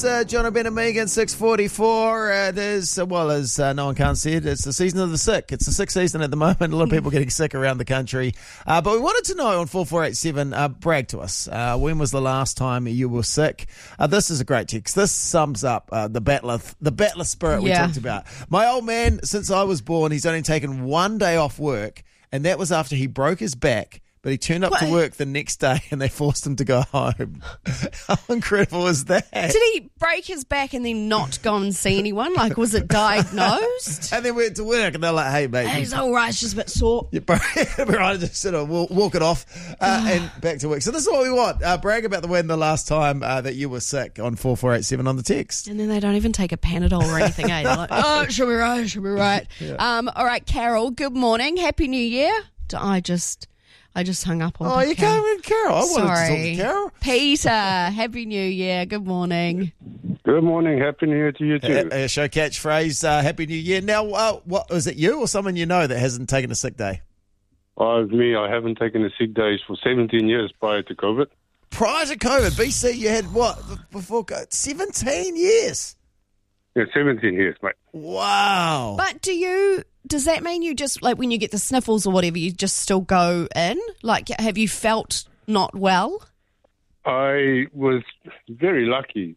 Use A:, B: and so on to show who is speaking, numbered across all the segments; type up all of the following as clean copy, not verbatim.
A: John Ben and Megan, 6:44. There's, well, as no one can see it, it's the season of the sick. It's the sick season at the moment. A lot of people getting sick around the country. But we wanted to know on 4487, brag to us. When was the last time you were sick? This is a great text. This sums up the battler spirit we talked about. My old man, since I was born, he's only taken one day off work, and that was after he broke his back. But he turned up to work the next day and they forced him to go home. How incredible is that?
B: Did he break his back and then not go and see anyone? Like, was it diagnosed?
A: And then went to work and they're like, hey, mate.
B: He's all right, it's just a bit sore.
A: Right, just sort of walk it off and back to work. So this is what we want. Brag about the last time that you were sick on 4487 on the text.
B: And then they don't even take a Panadol or anything, eh? They're like, oh, it should be right, it should be right. Yeah. All right, Carol, good morning. Happy New Year. I just hung up on
A: Oh, you came in, Carol. I wanted to talk to Carol.
B: Peter, Happy New Year. Good morning.
C: Good morning. Happy New Year to you too.
A: Show catchphrase, Happy New Year. Now, what is it, you or someone you know that hasn't taken a sick day?
C: It's me. I haven't taken a sick day for 17 years prior to COVID.
A: Prior to COVID, BC, you had what? Before 17 years?
C: Yeah, 17 years, mate.
A: Wow.
B: But does that mean you just, like, when you get the sniffles or whatever, you just still go in? Like, have you felt not well?
C: I was very lucky.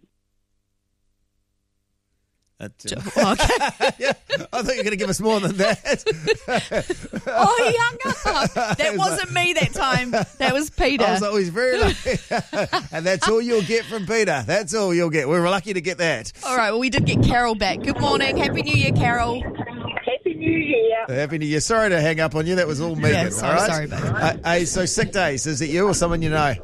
B: Okay.
A: Yeah, I thought you were going to give us more than that.
B: Oh, he hung up. That wasn't me that time. That was Peter.
A: I was like, oh, he's very lucky. And that's all you'll get from Peter. That's all you'll get. We're lucky to get that.
B: All right, well, we did get Carol back. Good morning. Happy New Year, Carol.
D: Happy New Year.
A: Happy New Year. Sorry to hang up on you. That was all Megan.
B: Yeah,
A: all right?
B: sorry, babe.
A: Hey, so sick days, is it you or someone you know?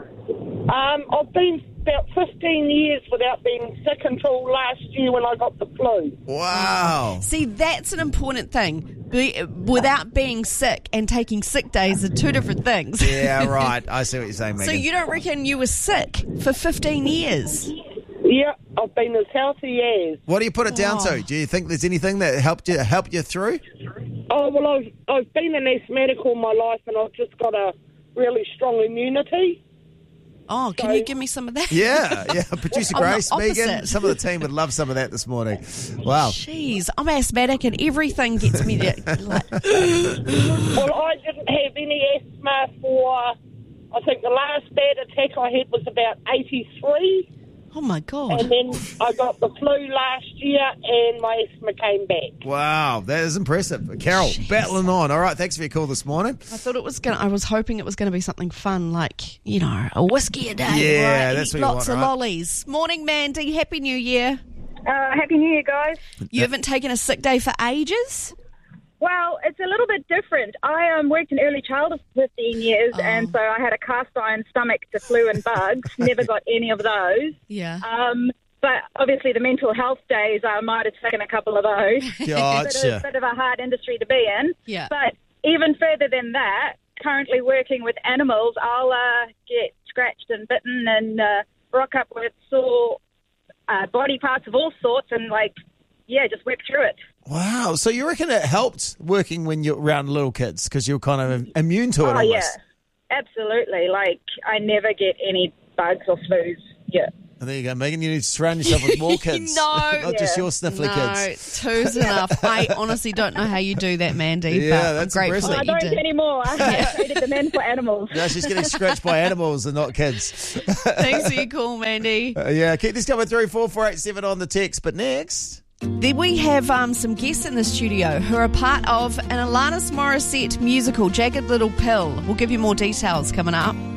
D: I've been about 15 years without being sick until last year when I got the flu.
A: Wow.
B: See, that's an important thing. Without being sick and taking sick days are two different things.
A: Yeah, right. I see what you're saying, Megan.
B: So you don't reckon you were sick for 15 years?
D: Yeah, I've been as healthy as.
A: What do you put it down to? Do you think there's anything that helped you through?
D: Oh, well, I've been an asthmatic all my life and I've just got a really strong immunity.
B: Oh, can you give me some of that?
A: Yeah. Producer Grace,
B: I'm the
A: Megan,
B: opposite.
A: some of the team would love some of that this morning. Wow.
B: Jeez, I'm asthmatic and everything gets me like,
D: Well, I didn't have any asthma for, I think the last bad attack I had was about 83.
B: oh my God.
D: And then I got the flu last year and my asthma came back.
A: Wow, that is impressive. Carol, battling on. All right, thanks for your call this morning.
B: I was hoping it was going to be something fun, like, a whiskey a day.
A: Yeah,
B: right?
A: that's
B: Eat
A: what you
B: lots
A: want,
B: of
A: right?
B: lollies. Morning, Mandy. Happy New Year.
E: Happy New Year, guys.
B: You haven't taken a sick day for ages?
E: Well, it's a little bit different. I worked in early childhood for 15 years, and so I had a cast iron stomach to flu and bugs. Never got any of those.
B: Yeah.
E: But obviously the mental health days, I might have taken a couple of those.
A: Gotcha.
E: Bit of a hard industry to be in.
B: Yeah.
E: But even further than that, currently working with animals, I'll get scratched and bitten and rock up with sore body parts of all sorts and, just work through it.
A: Wow. So you reckon it helped working when you're around little kids because you're kind of immune to it almost?
E: Yeah, absolutely. I never get any bugs or flus. Yeah.
A: And there you go, Megan. You need to surround yourself with more kids.
B: No.
A: Just your sniffly kids.
B: Two's enough. I honestly don't know how you do that, Mandy.
A: Yeah,
B: but
A: that's
B: I'm grateful
A: impressive.
B: that
E: I
B: you
E: don't
B: did.
E: anymore. I treated the men for animals.
A: No, she's getting scratched by animals and not kids.
B: Thanks for your call, Mandy.
A: Keep this coming through, 4487 on the text. But next...
B: Then we have some guests in the studio who are a part of an Alanis Morissette musical, Jagged Little Pill. We'll give you more details coming up.